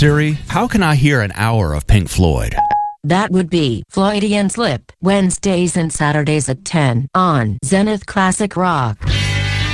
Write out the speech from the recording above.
Siri, how can I hear an hour of Pink Floyd? That would be Floydian Slip, Wednesdays and Saturdays at 10 on Zenith Classic Rock.